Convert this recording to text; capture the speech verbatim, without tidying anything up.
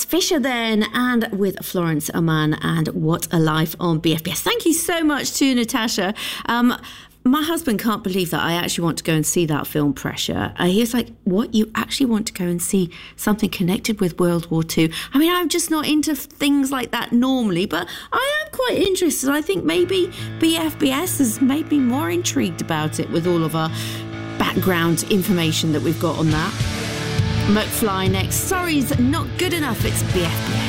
Fisher then, and with Florence Oman and What a Life on B F B S. Thank you so much to Natasha. Um, my husband can't believe that I actually want to go and see that film, Pressure. Uh, he was like, what, you actually want to go and see something connected with World War Two? I mean, I'm just not into things like that normally, but I am quite interested. I think maybe B F B S has made me more intrigued about it with all of our background information that we've got on that. McFly next. Sorry's not good enough. It's B F B S.